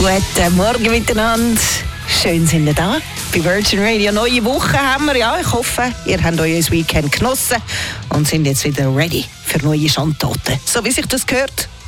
Guten Morgen miteinander. Schön sind ihr da. Bei Virgin Radio neue Woche haben wir. Ja, ich hoffe, ihr habt euer Weekend genossen und sind jetzt wieder ready für neue Schandtaten. So wie sich das gehört.